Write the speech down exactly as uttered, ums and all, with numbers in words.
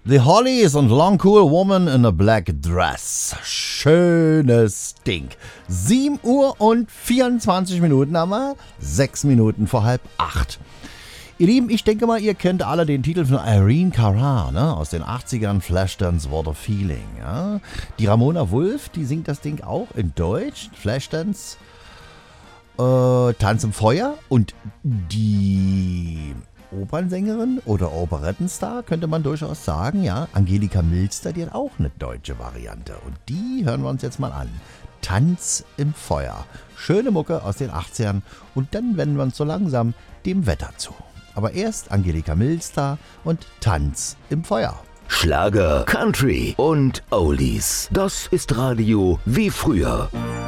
The Hollies und Long Cool Woman in a Black Dress. Schönes Ding. sieben Uhr und vierundzwanzig Minuten haben wir. sechs Minuten vor halb acht. Ihr Lieben, ich denke mal, ihr kennt alle den Titel von Irene Cara, ne? Aus den achtzigern, Flashdance What a Feeling. Ja? Die Ramona Wulff, die singt das Ding auch in Deutsch. Flashdance, äh, Tanz im Feuer. Und die Opernsängerin oder Operettenstar, könnte man durchaus sagen, ja, Angelika Milster, die hat auch eine deutsche Variante. Und die hören wir uns jetzt mal an. Tanz im Feuer. Schöne Mucke aus den achtzigern und dann wenden wir uns so langsam dem Wetter zu. Aber erst Angelika Milster und Tanz im Feuer. Schlager, Country und Oldies. Das ist Radio wie früher.